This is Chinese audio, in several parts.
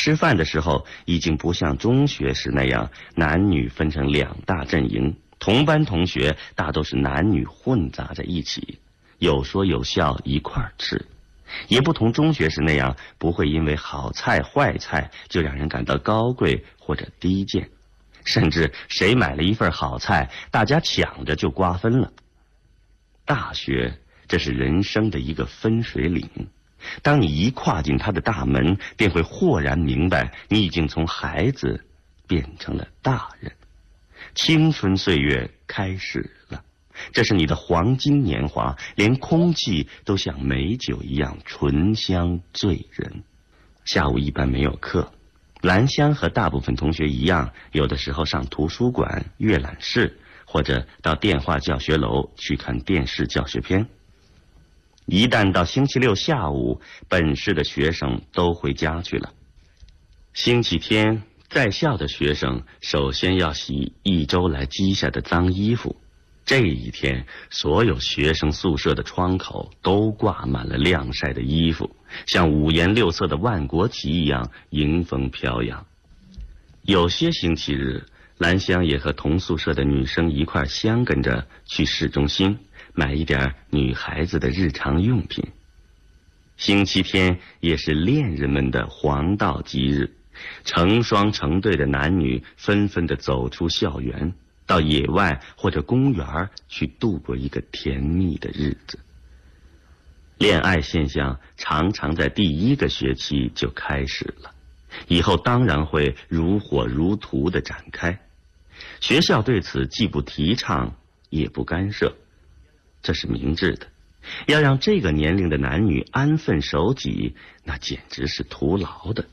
吃饭的时候已经不像中学时那样男女分成两大阵营，同班同学大都是男女混杂在一起，有说有笑一块儿吃，也不同中学时那样不会因为好菜坏菜就让人感到高贵或者低贱，甚至谁买了一份好菜，大家抢着就瓜分了。大学，这是人生的一个分水岭，当你一跨进他的大门，便会豁然明白，你已经从孩子变成了大人，青春岁月开始了，这是你的黄金年华，连空气都像美酒一样醇香醉人。下午一般没有课，兰香和大部分同学一样，有的时候上图书馆、阅览室，或者到电话教学楼去看电视教学片。一旦到星期六下午，本市的学生都回家去了。星期天，在校的学生首先要洗一周来积下的脏衣服。这一天，所有学生宿舍的窗口都挂满了晾晒的衣服，像五颜六色的万国旗一样迎风飘扬。有些星期日，兰香也和同宿舍的女生一块相跟着去市中心买一点女孩子的日常用品。星期天也是恋人们的黄道吉日，成双成对的男女纷纷地走出校园，到野外或者公园去度过一个甜蜜的日子。恋爱现象常常在第一个学期就开始了，以后当然会如火如荼地展开。学校对此既不提倡，也不干涉，这是明智的。要让这个年龄的男女安分守己，那简直是徒劳的。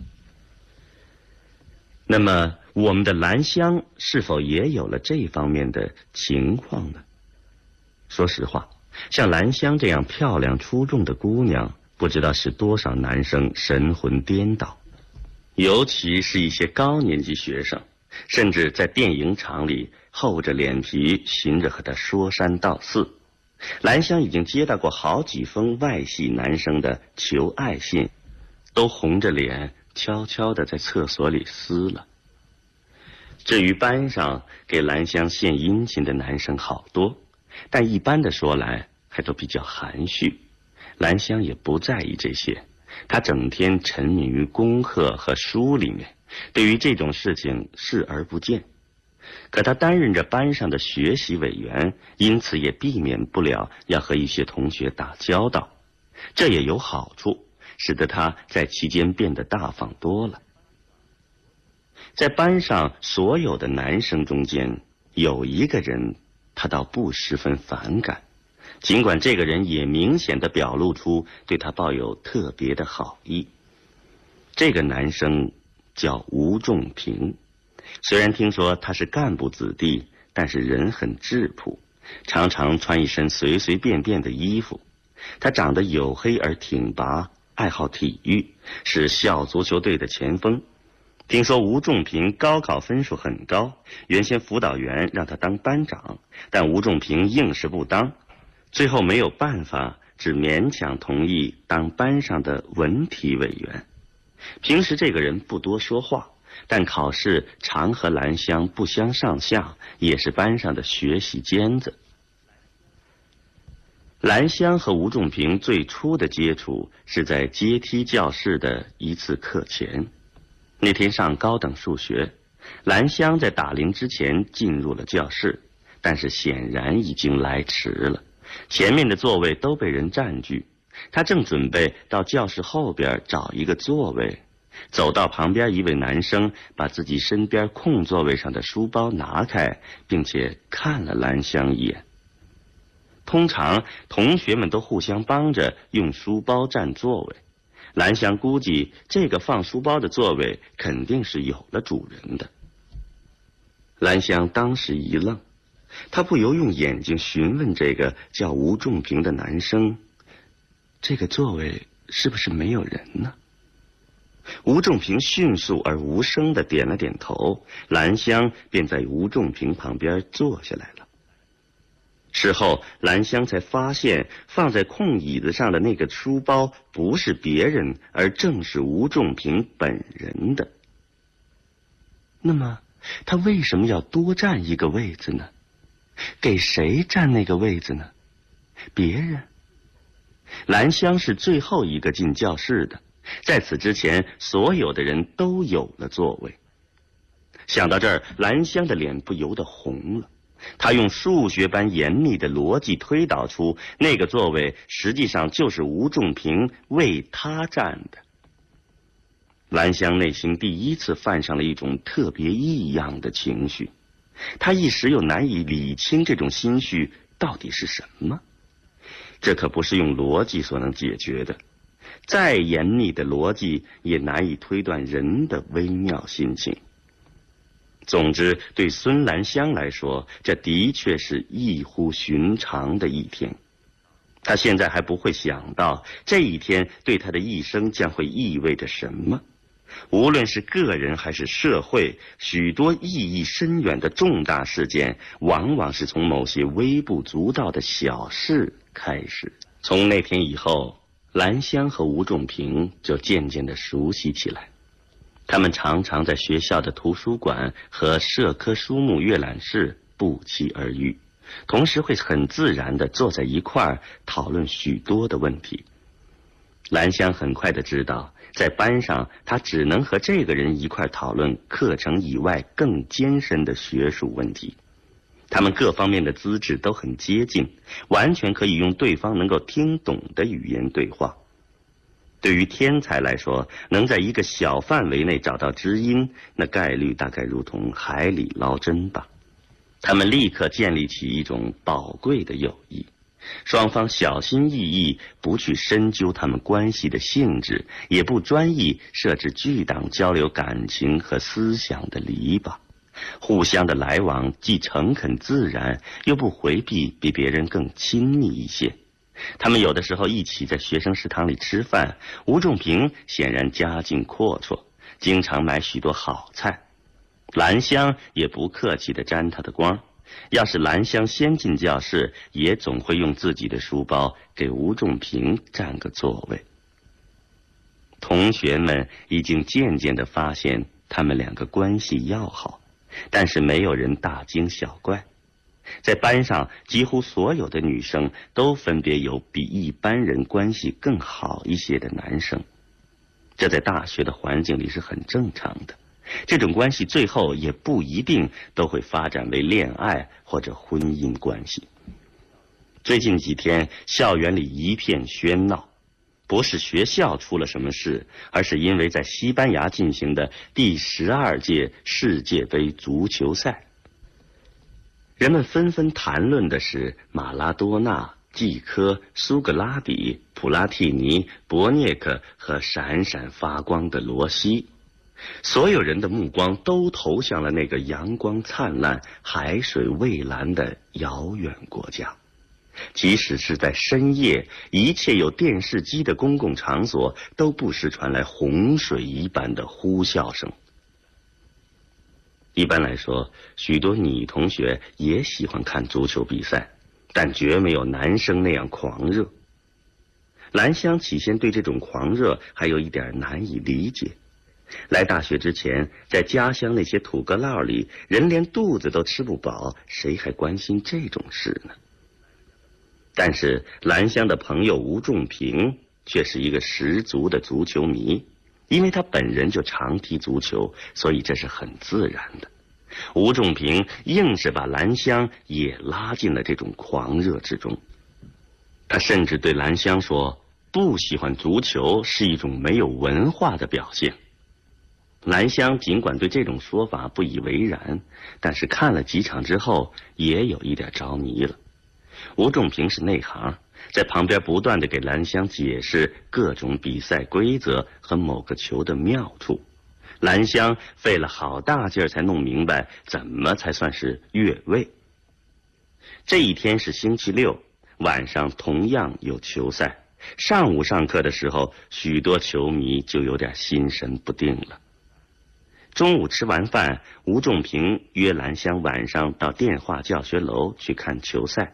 那么我们的兰香是否也有了这方面的情况呢？说实话，像兰香这样漂亮出众的姑娘，不知道使多少男生神魂颠倒，尤其是一些高年级学生，甚至在电影厂里厚着脸皮寻着和她说三道四。兰香已经接到过好几封外系男生的求爱信，都红着脸悄悄地在厕所里撕了。至于班上给兰香献殷勤的男生好多，但一般的说来还都比较含蓄。兰香也不在意这些，她整天沉迷于功课和书里面，对于这种事情视而不见。可她担任着班上的学习委员，因此也避免不了要和一些同学打交道，这也有好处，使得她在期间变得大方多了。在班上所有的男生中间，有一个人她倒不十分反感，尽管这个人也明显地表露出对她抱有特别的好意。这个男生叫吴仲平，虽然听说他是干部子弟，但是人很质朴，常常穿一身随随便便的衣服。他长得黝黑而挺拔，爱好体育，是校足球队的前锋。听说吴仲平高考分数很高，原先辅导员让他当班长，但吴仲平硬是不当，最后没有办法，只勉强同意当班上的文体委员。平时这个人不多说话，但考试常和兰香不相上下，也是班上的学习尖子。兰香和吴仲平最初的接触是在阶梯教室的一次课前。那天上高等数学，兰香在打铃之前进入了教室，但是显然已经来迟了，前面的座位都被人占据。她正准备到教室后边找一个座位，走到旁边，一位男生把自己身边空座位上的书包拿开，并且看了兰香一眼。通常同学们都互相帮着用书包占座位，兰香估计这个放书包的座位肯定是有了主人的。兰香当时一愣，她不由用眼睛询问这个叫吴仲平的男生，这个座位是不是没有人呢？吴仲平迅速而无声地点了点头，兰香便在吴仲平旁边坐下来了。 事后，兰香才发现放在空椅子上的那个书包不是别人，而正是吴仲平本人的。那么，他为什么要多占一个位子呢？给谁占那个位子呢？别人。兰香是最后一个进教室的，在此之前，所有的人都有了座位。想到这儿，兰香的脸不由得红了。他用数学般严密的逻辑推导出，那个座位实际上就是吴仲平为他占的。兰香内心第一次泛上了一种特别异样的情绪，他一时又难以理清这种心绪到底是什么。这可不是用逻辑所能解决的，再严密的逻辑也难以推断人的微妙心情。总之，对孙兰香来说，这的确是异乎寻常的一天。她现在还不会想到，这一天对她的一生将会意味着什么。无论是个人还是社会，许多意义深远的重大事件，往往是从某些微不足道的小事开始。从那天以后，兰香和吴仲平就渐渐地熟悉起来。他们常常在学校的图书馆和社科书目阅览室不期而遇，同时会很自然地坐在一块儿讨论许多的问题。兰香很快地知道，在班上她只能和这个人一块讨论课程以外更艰深的学术问题。他们各方面的资质都很接近，完全可以用对方能够听懂的语言对话。对于天才来说，能在一个小范围内找到知音，那概率大概如同海里捞针吧。他们立刻建立起一种宝贵的友谊，双方小心翼翼，不去深究他们关系的性质，也不专意设置巨档交流感情和思想的篱笆，互相的来往既诚恳自然，又不回避，比别人更亲密一些。他们有的时候一起在学生食堂里吃饭，吴仲平显然家境阔绰，经常买许多好菜。兰香也不客气地沾他的光，要是兰香先进教室，也总会用自己的书包给吴仲平占个座位。同学们已经渐渐地发现他们两个关系要好，但是没有人大惊小怪。在班上，几乎所有的女生都分别有比一般人关系更好一些的男生，这在大学的环境里是很正常的。这种关系最后也不一定都会发展为恋爱或者婚姻关系。最近几天，校园里一片喧闹，不是学校出了什么事，而是因为在西班牙进行的第12届世界杯足球赛。人们纷纷谈论的是马拉多纳、季科、苏格拉底、普拉蒂尼、博涅克和闪闪发光的罗西。所有人的目光都投向了那个阳光灿烂、海水蔚蓝的遥远国家。即使是在深夜，一切有电视机的公共场所都不时传来洪水一般的呼啸声。一般来说，许多女同学也喜欢看足球比赛，但绝没有男生那样狂热。兰香起先对这种狂热还有一点难以理解。来大学之前，在家乡那些土疙瘩里，人连肚子都吃不饱，谁还关心这种事呢？但是兰香的朋友吴仲平却是一个十足的足球迷，因为他本人就常踢足球，所以这是很自然的。吴仲平硬是把兰香也拉进了这种狂热之中。他甚至对兰香说，不喜欢足球是一种没有文化的表现。兰香尽管对这种说法不以为然，但是看了几场之后也有一点着迷了。吴仲平是内行，在旁边不断地给兰香解释各种比赛规则和某个球的妙处。兰香费了好大劲儿才弄明白怎么才算是越位。这一天是星期六，晚上同样有球赛。上午上课的时候，许多球迷就有点心神不定了。中午吃完饭，吴仲平约兰香晚上到电话教学楼去看球赛。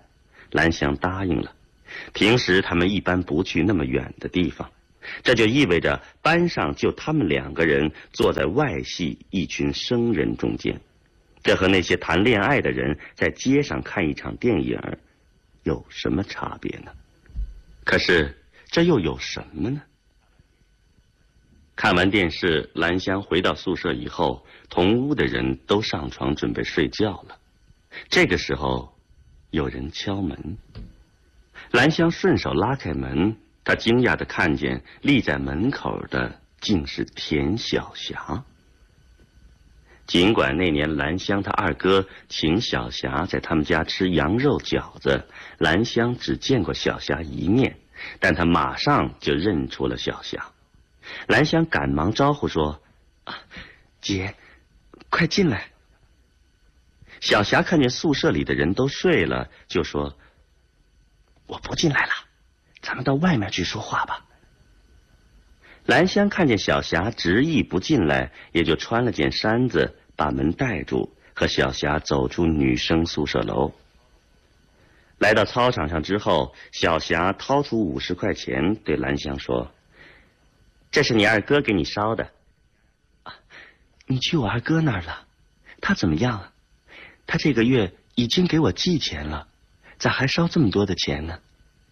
兰香答应了。平时他们一般不去那么远的地方，这就意味着班上就他们2个人坐在外系一群生人中间，这和那些谈恋爱的人在街上看一场电影有什么差别呢？可是这又有什么呢？看完电视，兰香回到宿舍以后，同屋的人都上床准备睡觉了。这个时候，有人敲门。兰香顺手拉开门，她惊讶地看见立在门口的竟是田晓霞。尽管那年兰香她二哥请小霞在他们家吃羊肉饺子，兰香只见过小霞一面，但她马上就认出了小霞。兰香赶忙招呼说：“姐，快进来。”小霞看见宿舍里的人都睡了，就说：“我不进来了，咱们到外面去说话吧。”兰香看见小霞执意不进来，也就穿了件衫子把门带住，和小霞走出女生宿舍楼。来到操场上之后，小霞掏出50块钱对兰香说：“这是你二哥给你烧的。”“你去我二哥那儿了？他怎么样啊？他这个月已经给我寄钱了，咋还烧这么多的钱呢？”“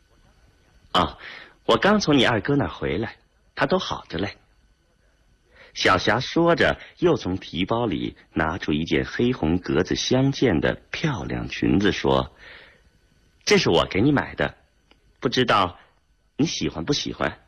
我刚从你二哥那儿回来，他都好着嘞。”小霞说着，又从提包里拿出一件黑红格子相间的漂亮裙子，说：“这是我给你买的，不知道你喜欢不喜欢？”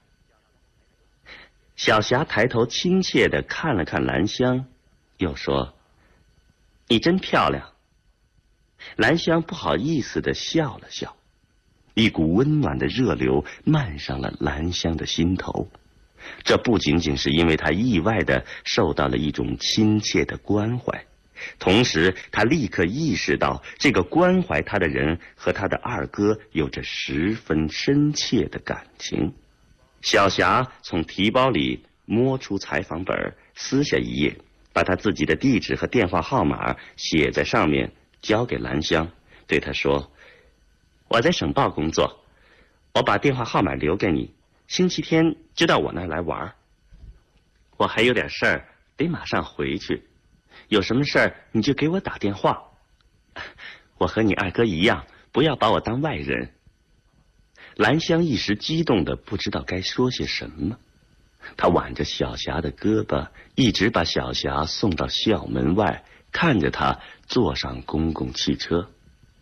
小霞抬头亲切地看了看兰香，又说：“你真漂亮。”兰香不好意思地笑了笑，一股温暖的热流漫上了兰香的心头。这不仅仅是因为她意外地受到了一种亲切的关怀，同时她立刻意识到这个关怀她的人和她的二哥有着十分深切的感情。小霞从提包里摸出采访本，撕下一页，把她自己的地址和电话号码写在上面，交给兰香，对她说：“我在省报工作，我把电话号码留给你，星期天就到我那儿来玩。我还有点事儿，得马上回去，有什么事儿你就给我打电话。我和你二哥一样，不要把我当外人。”兰香一时激动的不知道该说些什么，她挽着小霞的胳膊，一直把小霞送到校门外，看着她坐上公共汽车。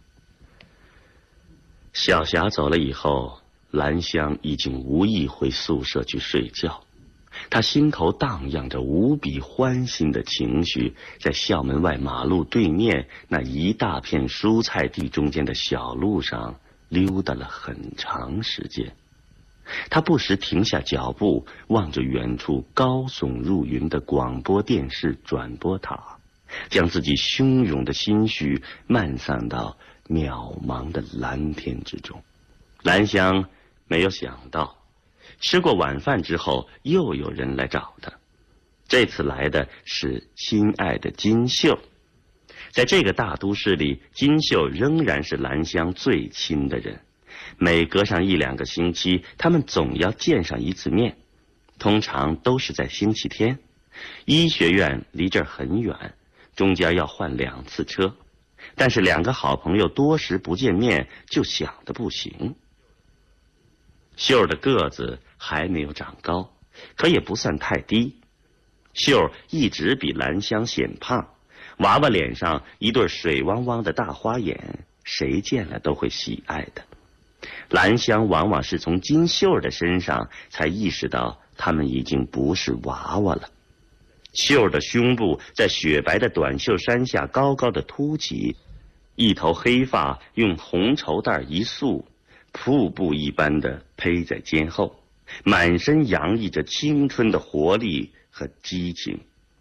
小霞走了以后，兰香已经无意回宿舍去睡觉，她心头荡漾着无比欢欣的情绪，在校门外马路对面那一大片蔬菜地中间的小路上溜达了很长时间。他不时停下脚步，望着远处高耸入云的广播电视转播塔，将自己汹涌的心绪漫散到渺茫的蓝天之中。兰香没有想到，吃过晚饭之后，又有人来找他。这次来的是亲爱的金秀。在这个大都市里，金秀仍然是兰香最亲的人。每隔上1-2个星期，他们总要见上一次面，通常都是在星期天。医学院离这儿很远，中间要换2次车，但是2个好朋友多时不见面，就想得不行。秀儿的个子还没有长高，可也不算太低。秀儿一直比兰香显胖，娃娃脸上一对水汪汪的大花眼，谁见了都会喜爱的。兰香往往是从金秀儿的身上才意识到他们已经不是娃娃了。秀儿的胸部在雪白的短袖衫下高高的凸起，一头黑发用红绸带一束，瀑布一般的披在肩后，满身洋溢着青春的活力和激情。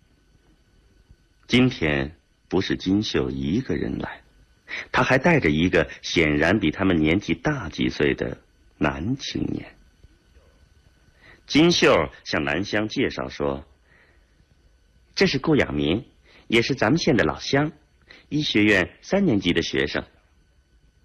今天不是金秀一个人来，他还带着一个显然比他们年纪大几岁的男青年。金秀向兰香介绍说：“这是顾养民，也是咱们县的老乡，医学院3年级的学生。”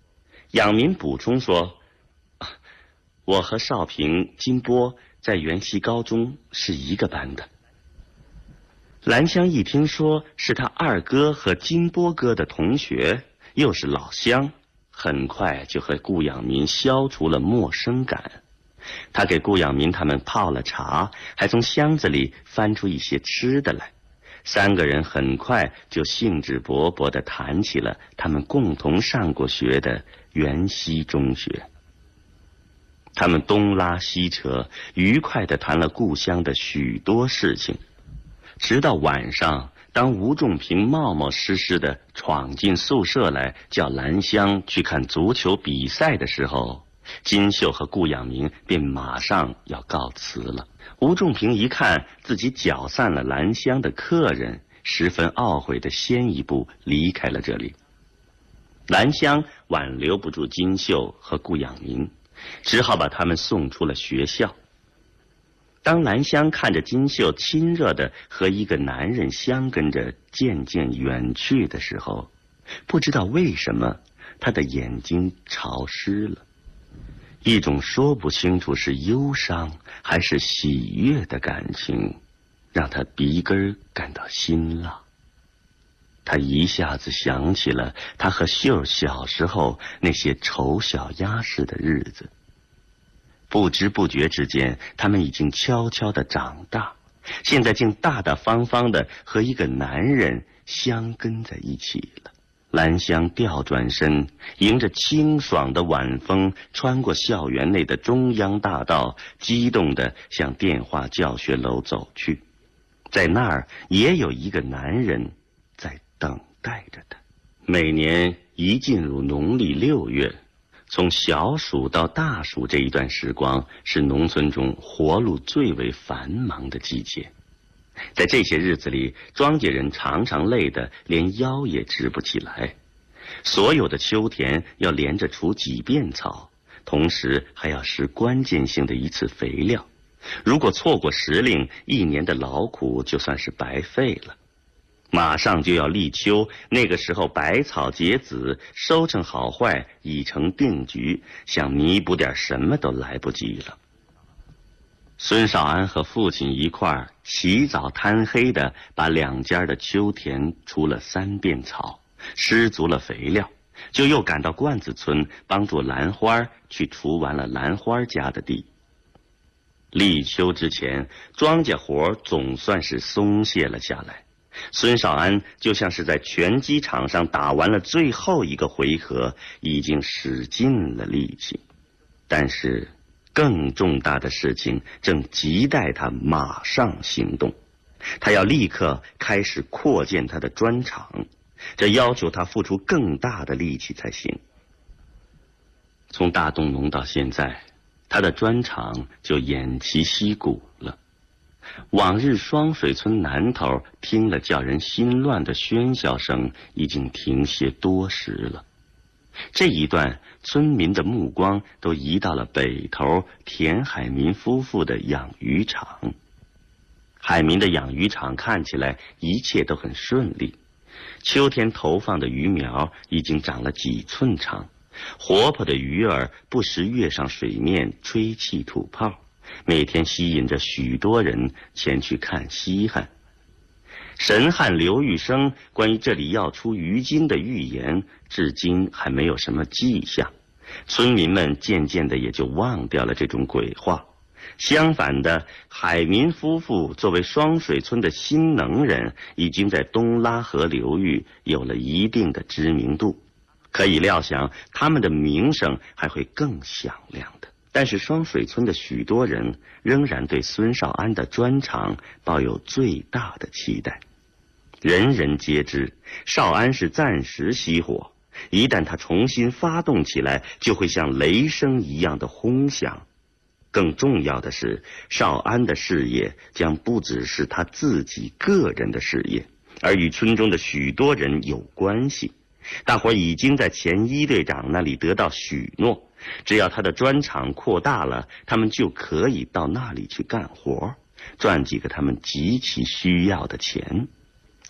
养民补充说：“我和少平、金波在元溪高中是一个班的。”兰香一听说是他二哥和金波哥的同学，又是老乡，很快就和顾养民消除了陌生感。他给顾养民他们泡了茶，还从箱子里翻出一些吃的来。三个人很快就兴致勃勃地谈起了他们共同上过学的元溪中学。他们东拉西扯，愉快地谈了故乡的许多事情。直到晚上，当吴仲平冒冒失失地闯进宿舍来，叫兰香去看足球比赛的时候，金秀和顾养民便马上要告辞了。吴仲平一看自己搅散了兰香的客人，十分懊悔地先一步离开了这里。兰香挽留不住金秀和顾养民，只好把他们送出了学校。当兰香看着金秀亲热地和一个男人相跟着渐渐远去的时候，不知道为什么她的眼睛潮湿了，一种说不清楚是忧伤还是喜悦的感情让她鼻根感到辛辣。她一下子想起了她和秀小时候那些丑小鸭似的日子。不知不觉之间，他们已经悄悄地长大，现在竟大大方方地和一个男人相跟在一起了。兰香调转身，迎着清爽的晚风，穿过校园内的中央大道，激动地向电话教学楼走去。在那儿也有一个男人在等待着他。每年一进入农历6月，从小暑到大暑这一段时光，是农村中活路最为繁忙的季节。在这些日子里，庄稼人常常累得连腰也直不起来。所有的秋田要连着除几遍草，同时还要施关键性的一次肥料。如果错过时令，一年的劳苦就算是白费了。马上就要立秋，那个时候百草结籽，收成好坏已成定局，想弥补点什么都来不及了。孙少安和父亲一块儿起早贪黑的把两家的秋田除了3遍草，施足了肥料，就又赶到罐子村帮助兰花去除完了兰花家的地。立秋之前，庄稼活总算是松懈了下来。孙少安就像是在拳击场上打完了最后一个回合，已经使尽了力气。但是更重大的事情正急待他马上行动。他要立刻开始扩建他的砖厂，这要求他付出更大的力气才行。从大东农到现在，他的砖厂就偃旗息鼓了。往日双水村南头听了叫人心乱的喧嚣声已经停歇多时了。这一段村民的目光都移到了北头田海民夫妇的养鱼场。海民的养鱼场看起来一切都很顺利，秋天投放的鱼苗已经长了几寸长，活泼的鱼儿不时跃上水面吹气吐泡，每天吸引着许多人前去看稀罕。神汉刘玉生关于这里要出鱼金的预言至今还没有什么迹象，村民们渐渐的也就忘掉了这种鬼话。相反的，海民夫妇作为双水村的新能人，已经在东拉河流域有了一定的知名度，可以料想他们的名声还会更响亮的。但是双水村的许多人仍然对孙少安的砖厂抱有最大的期待。人人皆知，少安是暂时熄火，一旦他重新发动起来，就会像雷声一样的轰响。更重要的是，少安的事业将不只是他自己个人的事业，而与村中的许多人有关系。大伙已经在前一队长那里得到许诺，只要他的砖厂扩大了，他们就可以到那里去干活，赚几个他们极其需要的钱。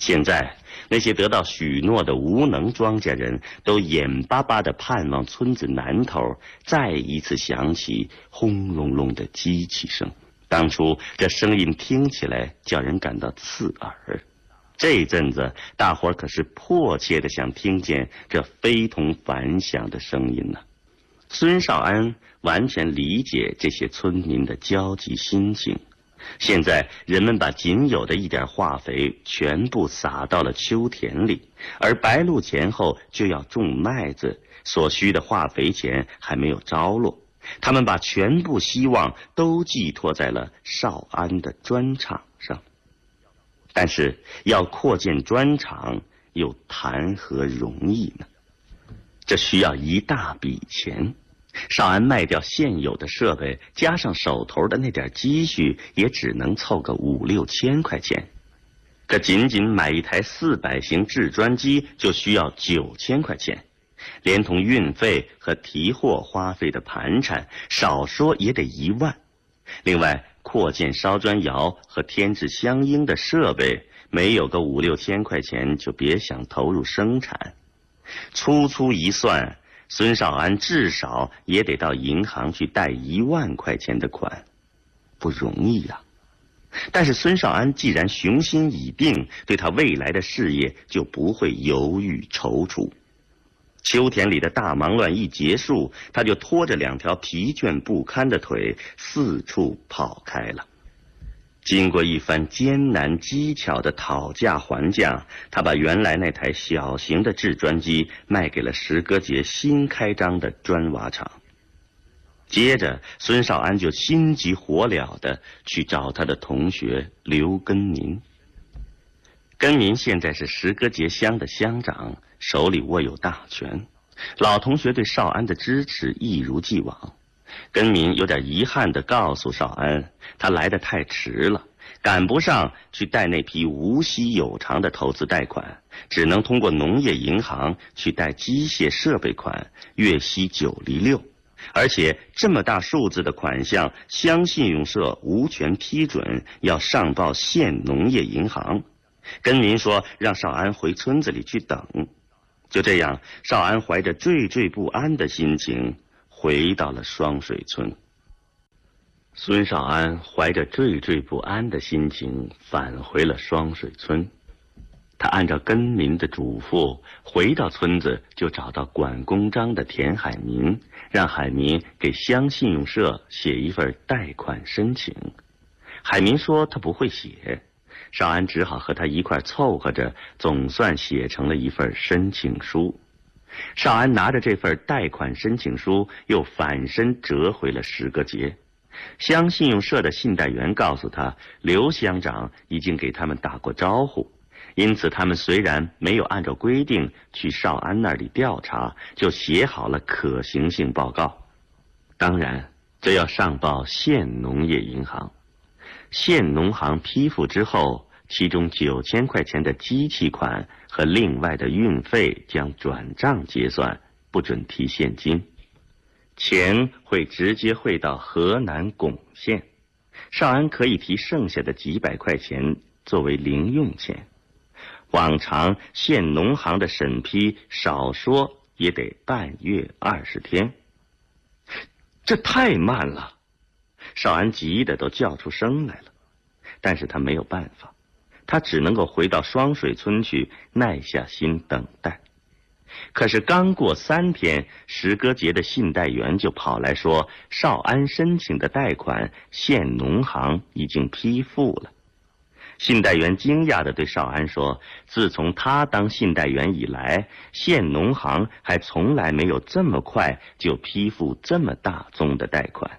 现在那些得到许诺的无能庄稼人都眼巴巴地盼望村子南头再一次响起轰隆隆的机器声。当初这声音听起来叫人感到刺耳，这阵子大伙儿可是迫切地想听见这非同凡响的声音呢。孙少安完全理解这些村民的焦急心情。现在人们把仅有的一点化肥全部撒到了秋田里，而白露前后就要种麦子，所需的化肥钱还没有着落。他们把全部希望都寄托在了少安的砖厂上。但是要扩建砖厂又谈何容易呢？这需要一大笔钱。少安卖掉现有的设备，加上手头的那点积蓄，也只能凑个5、6千块钱。可仅仅买一台400型制砖机就需要9千块钱，连同运费和提货花费的盘缠，少说也得1万。另外，扩建烧砖窑和添置相应的设备，没有个5、6千块钱就别想投入生产。粗粗一算，孙少安至少也得到银行去贷1万块钱的款，不容易呀。但是孙少安既然雄心已定，对他未来的事业就不会犹豫踌躇。秋田里的大忙乱一结束，他就拖着2条疲倦不堪的腿四处跑开了。经过一番艰难机巧的讨价还价，他把原来那台小型的制砖机卖给了石歌节新开张的砖瓦厂。接着孙少安就心急火燎地去找他的同学刘根民。根民现在是石歌节乡的乡长，手里握有大权。老同学对少安的支持一如既往。根民有点遗憾地告诉少安，他来得太迟了，赶不上去贷那批无息有偿的投资贷款，只能通过农业银行去贷机械设备款，月息9厘6，而且这么大数字的款项，乡信用社无权批准，要上报县农业银行。根民说让少安回村子里去等。就这样，少安怀着惴惴不安的心情回到了双水村。孙少安怀着惴惴不安的心情返回了双水村。他按照根民的嘱咐，回到村子就找到管公章的田海民，让海民给乡信用社写一份贷款申请。海民说他不会写，少安只好和他一块凑合着，总算写成了一份申请书。少安拿着这份贷款申请书，又反身折回了石歌节。乡信用社的信贷员告诉他，刘乡长已经给他们打过招呼，因此他们虽然没有按照规定去少安那里调查，就写好了可行性报告。当然，这要上报县农业银行。县农行批复之后，其中9千块钱的机器款和另外的运费将转账结算，不准提现金。钱会直接汇到河南巩县，少安可以提剩下的几百块钱作为零用钱。往常县农行的审批少说也得半月20天，这太慢了。少安急得都叫出声来了，但是他没有办法，他只能够回到双水村去，耐下心等待。可是刚过3天，石歌节的信贷员就跑来说，少安申请的贷款县农行已经批复了。信贷员惊讶地对少安说，自从他当信贷员以来，县农行还从来没有这么快就批复这么大宗的贷款。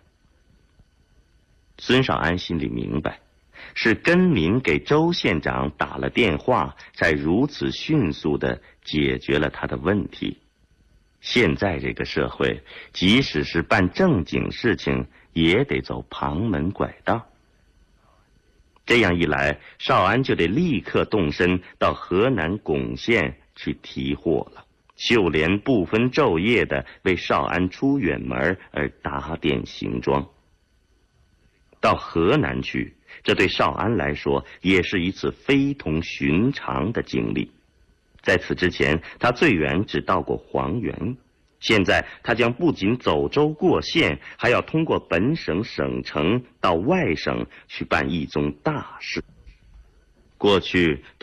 孙少安心里明白，是根民给周县长打了电话，才如此迅速地解决了他的问题。现在这个社会，即使是办正经事情，也得走旁门拐道。这样一来，少安就得立刻动身到河南巩县去提货了。秀莲不分昼夜地为少安出远门而打点行装。到河南去， 这对少安来说也是一次非同寻常的经历。在此之前，他最远只到过黄原，现在他将不仅走州过县，还要通过本省省城到外省去办一宗大事。过去